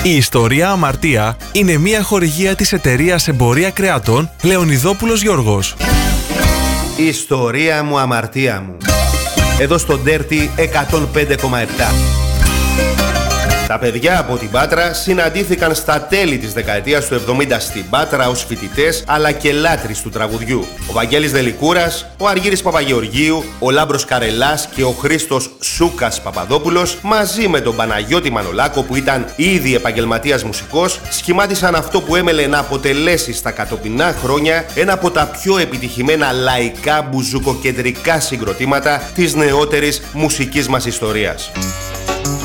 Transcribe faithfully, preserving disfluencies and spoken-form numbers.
Η ιστορία Αμαρτία είναι μια χορηγία της εταιρείας Εμπορία Κρεατών Λεωνιδόπουλος Γιώργος. Η ιστορία μου, αμαρτία μου. Εδώ στο Dirty εκατόν πέντε κόμμα επτά. Τα παιδιά από την Πάτρα συναντήθηκαν στα τέλη της δεκαετίας του εβδομήντα στην Πάτρα ως φοιτητές αλλά και λάτρεις του τραγουδιού. Ο Βαγγέλης Δελικούρας, ο Αργύρης Παπαγεωργίου, ο Λάμπρος Καρελάς και ο Χρήστος Σούκας Παπαδόπουλος μαζί με τον Παναγιώτη Μανολάκο που ήταν ήδη επαγγελματίας μουσικός σχημάτισαν αυτό που έμελε να αποτελέσει στα κατοπινά χρόνια ένα από τα πιο επιτυχημένα λαϊκά μπουζουκοκεντρικά συγκροτήματα της νεότερης μουσικής μας ιστορίας.